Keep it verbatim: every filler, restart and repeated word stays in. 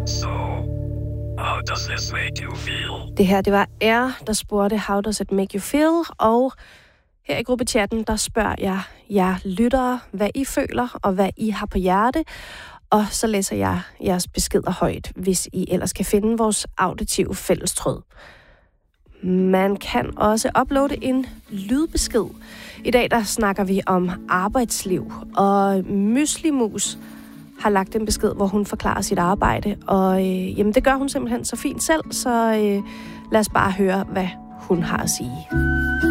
So, how does this make you feel? Det her, det var Air, der spurgte, how does it make you feel? Og her i gruppechatten, der spørger jeg jer lyttere, hvad I føler og hvad I har på hjerte. Og så læser jeg jeres beskeder højt, hvis I ellers kan finde vores auditive fællestråd. Man kan også uploade en lydbesked. I dag der snakker vi om arbejdsliv, og Myslimus har lagt en besked, hvor hun forklarer sit arbejde, og øh, jamen, det gør hun simpelthen så fint selv, så øh, lad os bare høre, hvad hun har at sige.